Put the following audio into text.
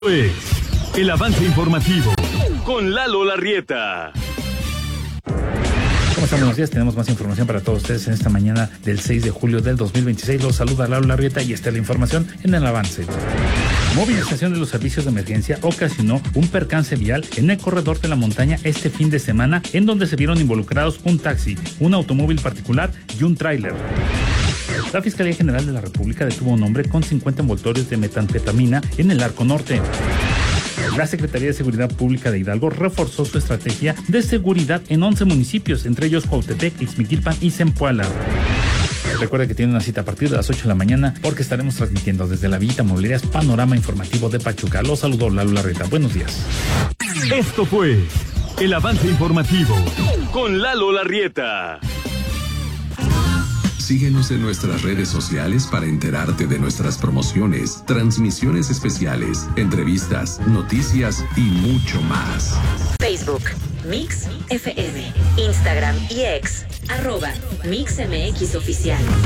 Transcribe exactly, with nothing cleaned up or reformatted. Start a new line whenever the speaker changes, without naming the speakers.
Es el avance informativo con Lalo Larrieta.
¿Cómo están? Buenos días. Tenemos más información para todos ustedes en esta mañana del seis de julio del dos mil veintiséis. Los saluda Lalo Larrieta y esta es la información en el avance. Movilización de los servicios de emergencia ocasionó un percance vial en el corredor de la montaña este fin de semana, en donde se vieron involucrados un taxi, un automóvil particular y un tráiler. La Fiscalía General de la República detuvo a un hombre con cincuenta envoltorios de metanfetamina en el Arco Norte. La Secretaría de Seguridad Pública de Hidalgo reforzó su estrategia de seguridad en once municipios, entre ellos Cuautepec, Ixmiquilpan y Zempoala. Recuerda que tiene una cita a partir de las ocho de la mañana porque estaremos transmitiendo desde la Villita Mobiliarias Panorama Informativo de Pachuca. Los saludó Lalo Larrieta. Buenos días.
Esto fue el avance informativo con Lalo Larrieta.
Síguenos en nuestras redes sociales para enterarte de nuestras promociones, transmisiones especiales, entrevistas, noticias y mucho más.
Facebook, Mix F M, Instagram y X, arroba Mix M X Oficial.